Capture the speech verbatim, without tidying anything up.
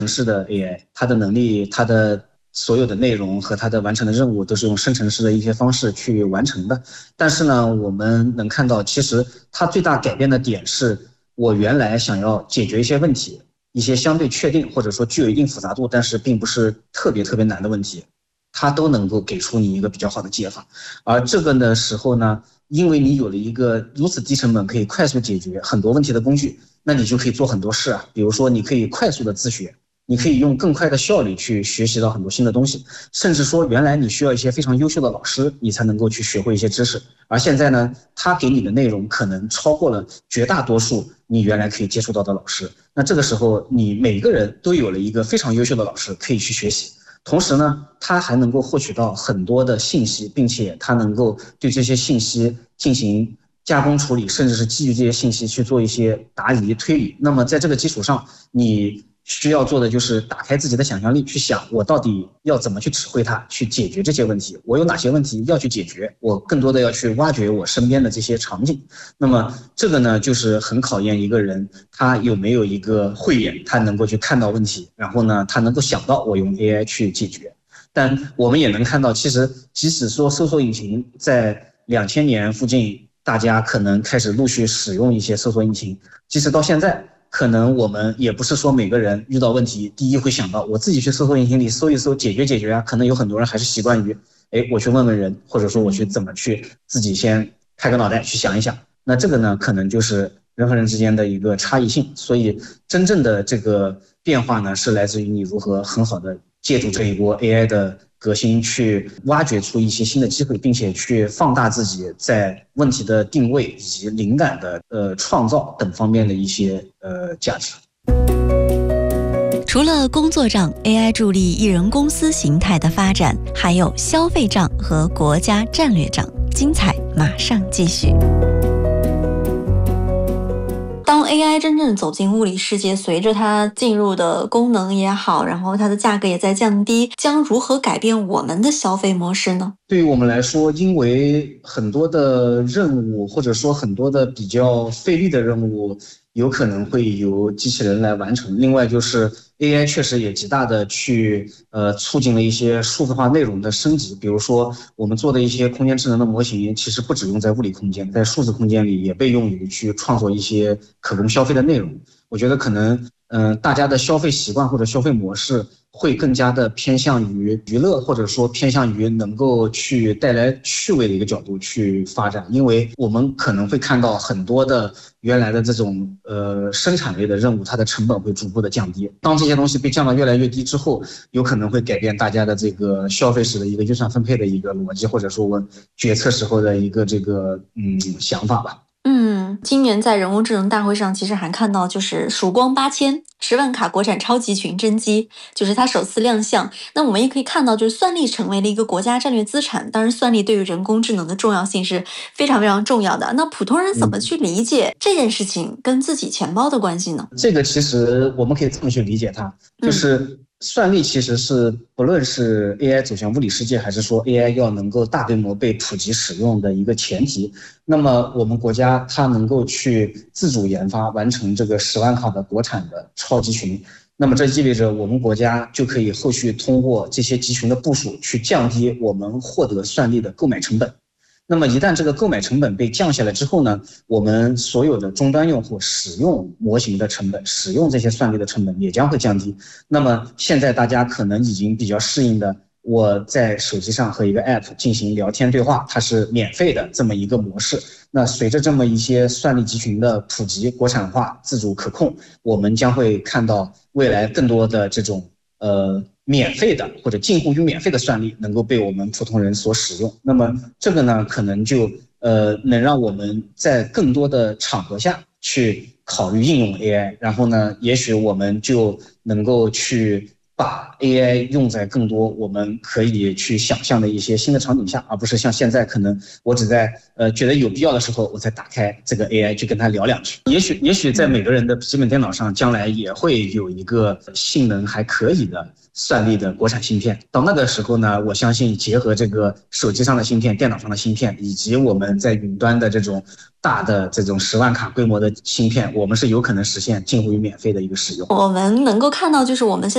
式的 A I， 它的能力、它的所有的内容和它的完成的任务都是用生成式的一些方式去完成的。但是呢，我们能看到，其实它最大改变的点是，我原来想要解决一些问题，一些相对确定或者说具有一定复杂度，但是并不是特别特别难的问题，它都能够给出你一个比较好的解法。而这个的时候呢，因为你有了一个如此低成本可以快速解决很多问题的工具，那你就可以做很多事啊。比如说你可以快速的自学，你可以用更快的效率去学习到很多新的东西，甚至说原来你需要一些非常优秀的老师，你才能够去学会一些知识，而现在呢，他给你的内容可能超过了绝大多数你原来可以接触到的老师。那这个时候你每个人都有了一个非常优秀的老师可以去学习，同时呢，他还能够获取到很多的信息，并且他能够对这些信息进行加工处理，甚至是基于这些信息去做一些答疑推理。那么在这个基础上，你需要做的就是打开自己的想象力，去想我到底要怎么去指挥它，去解决这些问题，我有哪些问题要去解决，我更多的要去挖掘我身边的这些场景。那么这个呢，就是很考验一个人他有没有一个慧眼，他能够去看到问题，然后呢，他能够想到我用 A I 去解决。但我们也能看到，其实即使说搜索引擎在两千年附近大家可能开始陆续使用一些搜索引擎，即使到现在可能我们也不是说每个人遇到问题第一会想到我自己去搜索引擎里搜一搜解决解决啊，可能有很多人还是习惯于哎，我去问问人，或者说我去怎么去自己先开个脑袋去想一想。那这个呢，可能就是人和人之间的一个差异性。所以真正的这个变化呢，是来自于你如何很好的借助这一波 A I 的革新，去挖掘出一些新的机会，并且去放大自己在问题的定位以及灵感的呃创造等方面的一些呃价值。 除了工作账 A I 助力艺人公司形态的发展，还有消费账和国家战略账，精彩马上继续。 当 A I 真正走进物理世界，随着它进入的功能也好，然后它的价格也在降低，将如何改变我们的消费模式呢？ 对于我们来说，因为很多的任务或者说很多的比较费力的任务有可能会由机器人来完成。另外就是 A I 确实也极大的去呃促进了一些数字化内容的升级。比如说我们做的一些空间智能的模型，其实不只用在物理空间，在数字空间里也被用于去创作一些可供消费的内容。我觉得可能嗯、呃，大家的消费习惯或者消费模式会更加的偏向于娱乐，或者说偏向于能够去带来趣味的一个角度去发展。因为我们可能会看到很多的原来的这种呃生产类的任务，它的成本会逐步的降低。当这些东西被降到越来越低之后，有可能会改变大家的这个消费时的一个预算分配的一个逻辑，或者说我决策时候的一个这个嗯想法吧。 嗯，今年在人工智能大会上，其实还看到就是曙光八千十万卡国产超级群真机，就是它首次亮相。那我们也可以看到，就是算力成为了一个国家战略资产。当然，算力对于人工智能的重要性是非常非常重要的。那普通人怎么去理解这件事情跟自己钱包的关系呢？ 这个其实我们可以这么去理解它，就是算力其实是不论是 A I 走向物理世界，还是说 A I 要能够大规模被普及使用的一个前提。那么我们国家它能够去自主研发完成这个十万卡的国产的超级群，那么这意味着我们国家就可以后续通过这些集群的部署去降低我们获得算力的购买成本。那么一旦这个购买成本被降下来之后呢，我们所有的终端用户使用模型的成本，使用这些算力的成本也将会降低。那么现在大家可能已经比较适应的，我在手机上和一个 App 进行聊天对话，它是免费的这么一个模式。那随着这么一些算力集群的普及、国产化、自主可控，我们将会看到未来更多的这种呃免费的或者近乎于免费的算力能够被我们普通人所使用。那么这个呢，可能就呃能让我们在更多的场合下去考虑应用 A I， 然后呢，也许我们就能够去把 A I 用在更多我们可以去想象的一些新的场景下，而不是像现在可能我只在呃觉得有必要的时候我才打开这个 A I 去跟他聊两句。也许也许在每个人的笔记本电脑上将来也会有一个性能还可以的算力的国产芯片。到那个时候呢，我相信结合这个手机上的芯片、电脑上的芯片，以及我们在云端的这种大的这种十万卡规模的芯片，我们是有可能实现近乎于免费的一个使用。 我们能够看到就是我们现